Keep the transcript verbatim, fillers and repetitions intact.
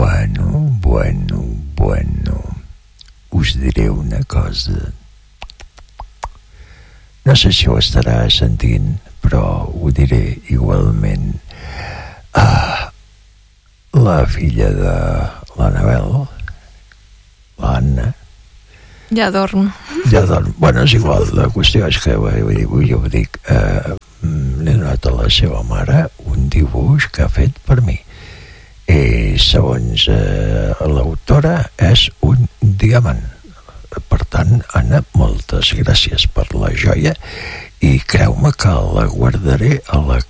Bueno, bueno, bueno. Us diré una cosa. No sé si ho estarà sentint, però ho diré igualment. Ah, la filla de l'Anabel, l'Anna, ja dorm. ja dorm. Bueno, és igual, la qüestió és que vull dir, jo ho dic, eh, l'he donat a la seva mare un dibuix que ha fet per mi. I segons eh, l'autora és un diamant. Per tant, Anna, moltes gràcies per la joia i creu-me que la guardaré a la